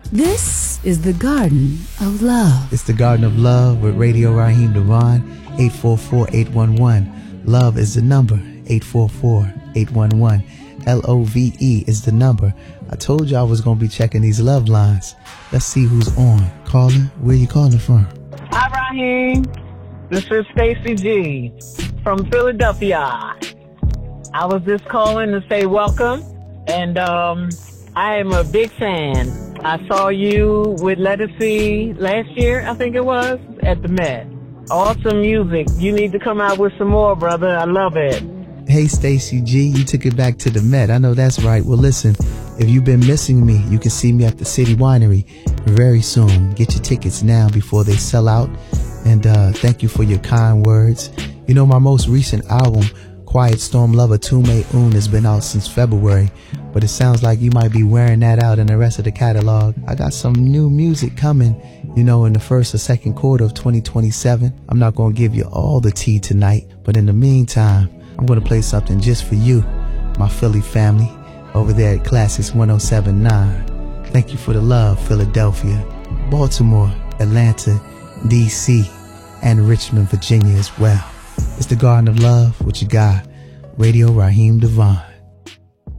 This is the Garden of Love. It's the Garden of Love with Radio Raheem Devon, 844-811. Love is the number, 844-811. LOVE is the number. I told you I was going to be checking these love lines. Let's see who's on. Caller, where you calling from? Hi, Raheem. This is Stacy G from Philadelphia. I was just calling to say welcome, and I am a big fan. I saw you with Lettucey last year, I think it was, at the Met. Awesome music. You need to come out with some more, brother. I love it. Hey, Stacy G, you took it back to the Met. I know that's right. Well, listen, if you've been missing me, you can see me at the City Winery very soon. Get your tickets now before they sell out. And thank you for your kind words. You know, my most recent album, Quiet Storm Lover Tume Un, has been out since February, but it sounds like you might be wearing that out in the rest of the catalog. I got some new music coming, you know, in the first or second quarter of 2027. I'm not going to give you all the tea tonight, but in the meantime, I'm going to play something just for you, my Philly family, over there at Classics 107.9. Thank you for the love, Philadelphia, Baltimore, Atlanta, D.C., and Richmond, Virginia as well. It's the Garden of Love with your guy, Radio Raheem Devon.